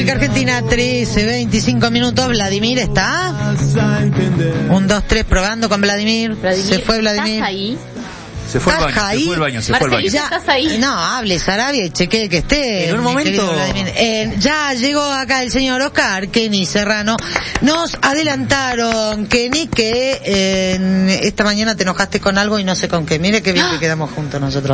Argentina, 13:25 minutos. Vladimir está. 1, 2, 3, probando con Vladimir. Se fue Vladimir. ¿Estás ahí? Se fue al baño, se fue al baño. Ya, ¿estás ahí? No, hable Sarabia y chequee que esté. En un momento. Ya llegó acá el señor Oscar Kenny Serrano. Nos adelantaron, Kenny, que esta mañana te enojaste con algo y no sé con qué. Mire qué bien que quedamos juntos nosotros.